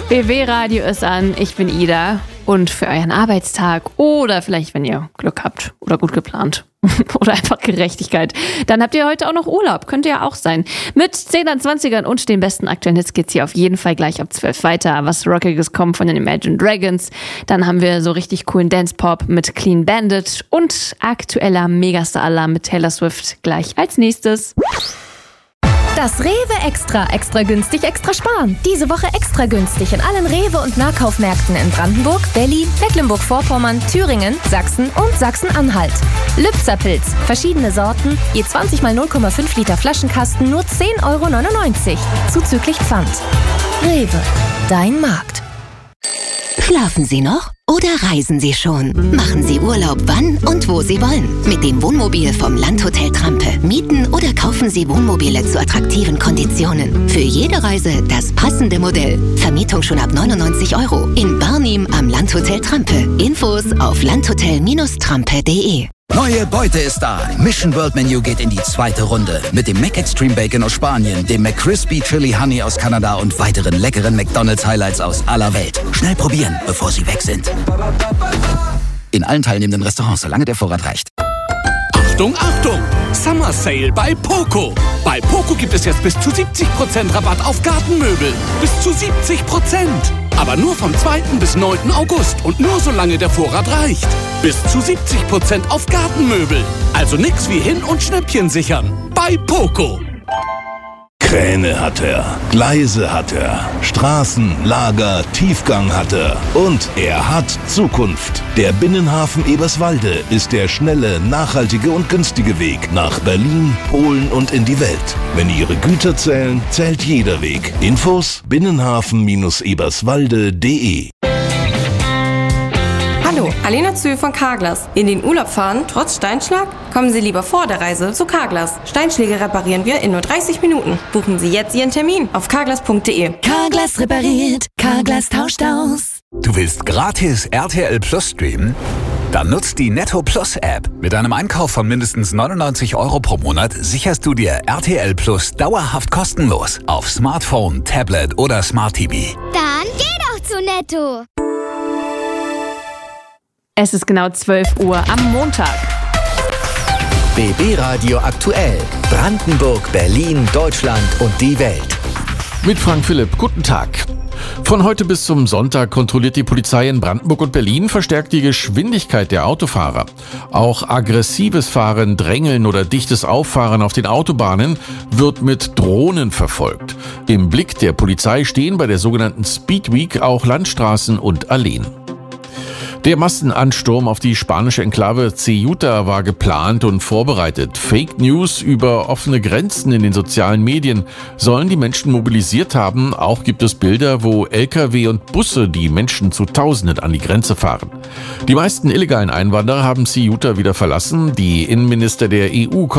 BB Radio ist an, ich bin Ida und für euren Arbeitstag oder vielleicht, wenn ihr Glück habt oder gut geplant oder einfach Gerechtigkeit, dann habt ihr heute auch noch Urlaub, könnte ja auch sein. Mit 10er, 20ern und den besten aktuellen Hits geht's hier auf jeden Fall gleich ab 12 weiter. Was Rockiges kommt von den Imagine Dragons, dann haben wir so richtig coolen Dance-Pop mit Clean Bandit und aktueller Megastar-Alarm mit Taylor Swift gleich als nächstes. Das Rewe Extra günstig, extra sparen. Diese Woche extra günstig in allen Rewe- und Nahkaufmärkten in Brandenburg, Berlin, Mecklenburg-Vorpommern, Thüringen, Sachsen und Sachsen-Anhalt. Lübzer-Pilz, verschiedene Sorten, je 20 mal 0,5 Liter Flaschenkasten, nur 10,99 €, zuzüglich Pfand. Rewe, dein Markt. Schlafen Sie noch oder reisen Sie schon? Machen Sie Urlaub, wann und wo Sie wollen. Mit dem Wohnmobil vom Landhotel Trampe. Mieten oder kaufen Sie Wohnmobile zu attraktiven Konditionen. Für jede Reise das passende Modell. Vermietung schon ab 99 € in Barnim am Landhotel Trampe. Infos auf landhotel-trampe.de. Neue Beute ist da. Mission World Menu geht in die zweite Runde. Mit dem McExtreme Bacon aus Spanien, dem McCrispy Chili Honey aus Kanada und weiteren leckeren McDonald's Highlights aus aller Welt. Schnell probieren, bevor sie weg sind. In allen teilnehmenden Restaurants, solange der Vorrat reicht. Achtung, Achtung! Summer Sale bei Poco. Bei Poco gibt es jetzt bis zu 70% Rabatt auf Gartenmöbel. Bis zu 70%. Aber nur vom 2. bis 9. August und nur solange der Vorrat reicht. Bis zu 70% auf Gartenmöbel. Also nix wie hin- und Schnäppchen sichern. Bei Poco. Kräne hat er, Gleise hat er, Straßen, Lager, Tiefgang hat er und er hat Zukunft. Der Binnenhafen Eberswalde ist der schnelle, nachhaltige und günstige Weg nach Berlin, Polen und in die Welt. Wenn Ihre Güter zählen, zählt jeder Weg. Infos binnenhafen-eberswalde.de. Hallo, Alena Zühl von Carglass. In den Urlaub fahren, trotz Steinschlag? Kommen Sie lieber vor der Reise zu Carglass. Steinschläge reparieren wir in nur 30 Minuten. Buchen Sie jetzt Ihren Termin auf carglass.de. Carglass repariert, Carglass tauscht aus. Du willst gratis RTL Plus streamen? Dann nutzt die Netto Plus App. Mit einem Einkauf von mindestens 99 € pro Monat sicherst du dir RTL Plus dauerhaft kostenlos auf Smartphone, Tablet oder Smart TV. Dann geh doch zu Netto. Es ist genau 12 Uhr am Montag. BB Radio aktuell. Brandenburg, Berlin, Deutschland und die Welt. Mit Frank Philipp, guten Tag. Von heute bis zum Sonntag kontrolliert die Polizei in Brandenburg und Berlin verstärkt die Geschwindigkeit der Autofahrer. Auch aggressives Fahren, Drängeln oder dichtes Auffahren auf den Autobahnen wird mit Drohnen verfolgt. Im Blick der Polizei stehen bei der sogenannten Speed Week auch Landstraßen und Alleen. Der Massenansturm auf die spanische Enklave Ceuta war geplant und vorbereitet. Fake News über offene Grenzen in den sozialen Medien sollen die Menschen mobilisiert haben. Auch gibt es Bilder, wo Lkw und Busse die Menschen zu Tausenden an die Grenze fahren. Die meisten illegalen Einwanderer haben Ceuta wieder verlassen. Die Innenminister der EU